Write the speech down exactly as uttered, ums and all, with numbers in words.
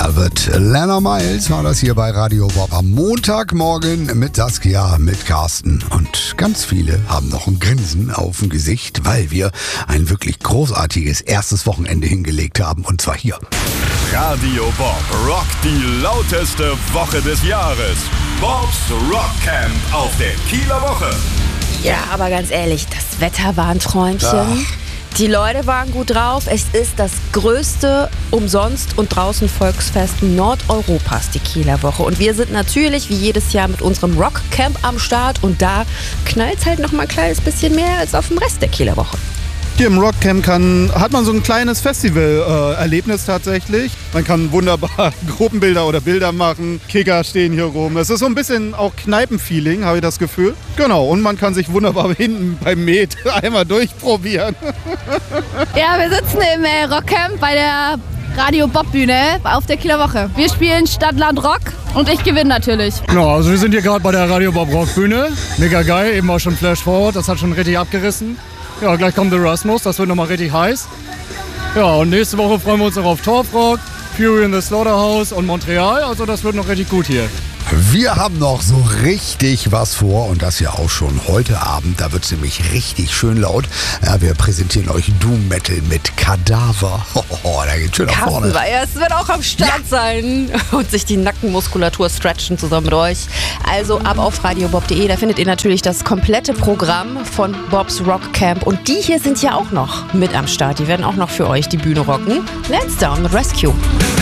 wird Lana Miles, war das hier bei Radio Bob am Montagmorgen mit Saskia, mit Carsten. Und ganz viele haben noch ein Grinsen auf dem Gesicht, weil wir ein wirklich großartiges erstes Wochenende hingelegt haben. Und zwar hier. Radio Bob rockt die lauteste Woche des Jahres. Bobs Rock Camp auf der Kieler Woche. Ja, aber ganz ehrlich, das Wetter war ein Träumchen. Ach. Die Leute waren gut drauf. Es ist das größte Umsonst- und Draußen-Volksfest Nordeuropas, die Kieler Woche. Und wir sind natürlich wie jedes Jahr mit unserem Rockcamp am Start. Und da knallt es halt noch mal ein kleines bisschen mehr als auf dem Rest der Kieler Woche. Hier im Rockcamp kann, hat man so ein kleines Festival-Erlebnis äh, tatsächlich. Man kann wunderbar Gruppenbilder oder Bilder machen. Kicker stehen hier rum. Es ist so ein bisschen auch Kneipenfeeling, habe ich das Gefühl. Genau, und man kann sich wunderbar hinten beim Met einmal durchprobieren. Ja, wir sitzen im äh, Rockcamp bei der Radio Bob Bühne auf der Kieler Woche. Wir spielen Stadt, Land, Rock und ich gewinne natürlich. Genau, also wir sind hier gerade bei der Radio Bob Rock Bühne. Mega geil, eben auch schon Flash Forward, das hat schon richtig abgerissen. Ja, gleich kommt Erasmus, das wird nochmal richtig heiß. Ja, und nächste Woche freuen wir uns noch auf Torfrock, Fury in the Slaughterhouse und Montreal. Also das wird noch richtig gut hier. Wir haben noch so richtig was vor und das ja auch schon heute Abend. Da wird es nämlich richtig schön laut. Ja, wir präsentieren euch Doom Metal mit Kadaver. Oh, da geht's schön nach vorne. Es wird auch am Start ja. sein und sich die Nackenmuskulatur stretchen zusammen mit euch. Also ab auf radiobob punkt de, da findet ihr natürlich das komplette Programm von Bobs Rock Camp. Und die hier sind ja auch noch mit am Start. Die werden auch noch für euch die Bühne rocken. Let's Down mit Rescue.